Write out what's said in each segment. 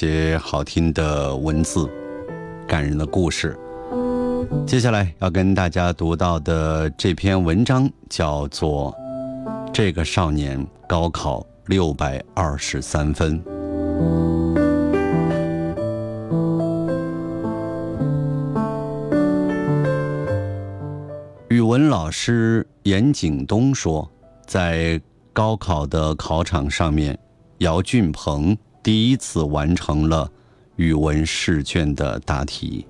些好听的文字，感人的故事。接下来要跟大家读到的这篇文章叫做《这个少年高考623分》。语文老师严景东说，在高考的考场上面，姚俊鹏第一次完成了语文试卷的答题。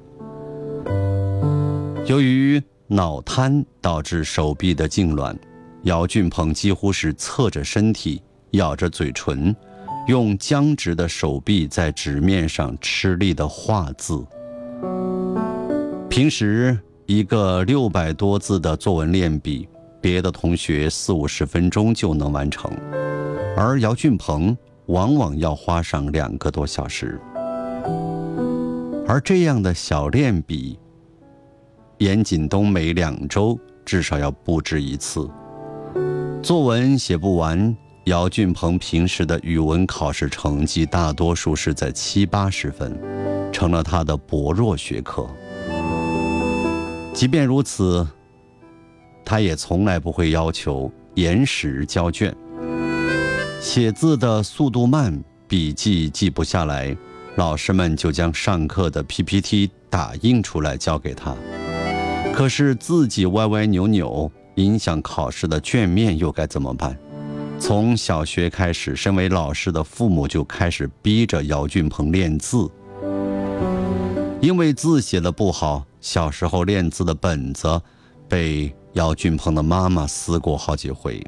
由于脑瘫导致手臂的痉挛，姚俊鹏几乎是侧着身体，咬着嘴唇，用僵直的手臂在纸面上吃力地画字。平时一个600多字的作文练笔，别的同学40-50分钟就能完成，而姚俊鹏往往要花上2个多小时。而这样的小练笔，严锦东每2周至少要布置1次。作文写不完，姚俊鹏平时的语文考试成绩大多数是在70-80分，成了他的薄弱学科。即便如此，他也从来不会要求延时交卷。写字的速度慢，笔记记不下来，老师们就将上课的 PPT 打印出来交给他。可是自己歪歪扭扭，影响考试的卷面又该怎么办？从小学开始，身为老师的父母就开始逼着姚俊鹏练字。因为字写得不好，小时候练字的本子被姚俊鹏的妈妈撕过好几回。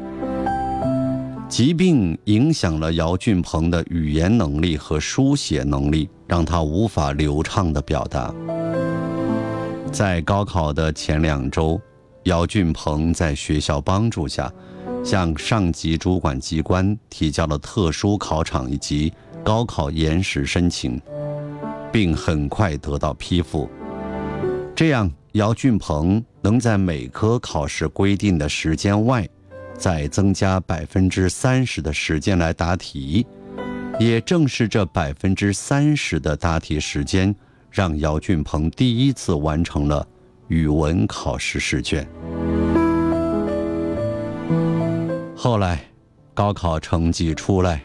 疾病影响了姚俊鹏的语言能力和书写能力，让他无法流畅地表达。在高考的前2周，姚俊鹏在学校帮助下，向上级主管机关提交了特殊考场以及高考延时申请，并很快得到批复。这样，姚俊鹏能在每科考试规定的时间外，再增加30%的时间来答题。也正是这30%的答题时间，让姚俊鹏第一次完成了语文考试试卷。后来，高考成绩出来，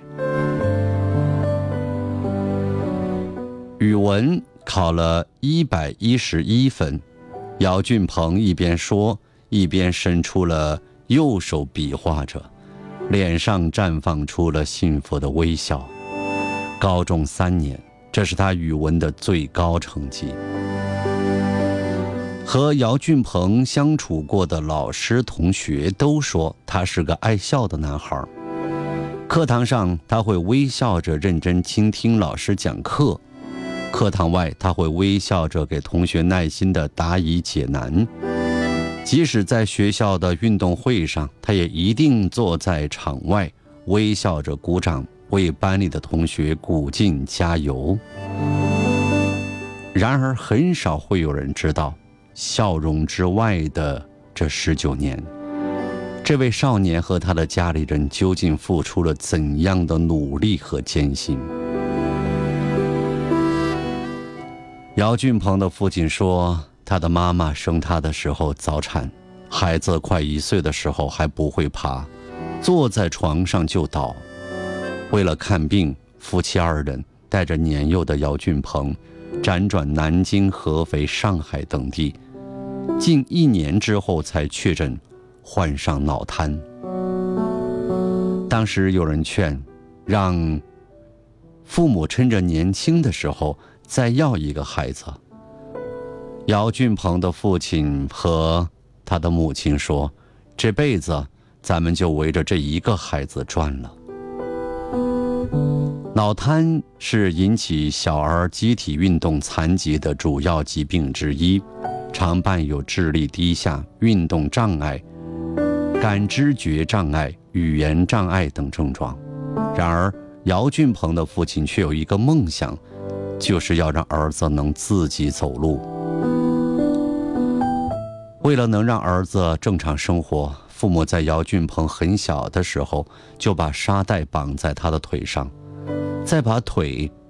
语文考了111分，姚俊鹏一边说，一边伸出了右手比划着，脸上绽放出了幸福的微笑。高中3年，这是他语文的最高成绩。和姚俊鹏相处过的老师同学都说他是个爱笑的男孩。课堂上他会微笑着认真倾听老师讲课，课堂外他会微笑着给同学耐心地答疑解难。即使在学校的运动会上，他也一定坐在场外，微笑着鼓掌，为班里的同学鼓劲加油。然而很少会有人知道，笑容之外的这19年，这位少年和他的家里人究竟付出了怎样的努力和艰辛。姚俊鹏的父亲说，他的妈妈生他的时候早产，孩子快1岁的时候还不会爬，坐在床上就倒。为了看病，夫妻2人带着年幼的姚俊鹏辗转南京、合肥、上海等地，近1年之后才确诊患上脑瘫。当时有人劝，让父母趁着年轻的时候再要一个孩子。姚俊鹏的父亲和他的母亲说，这辈子咱们就围着这1个孩子转了。脑瘫是引起小儿机体运动残疾的主要疾病之一，常伴有智力低下、运动障碍、感知觉障碍、语言障碍等症状。然而，姚俊鹏的父亲却有一个梦想，就是要让儿子能自己走路。为了能让儿子正常生活，父母在姚俊鹏很小的时候就把沙袋绑在他的腿上，再把腿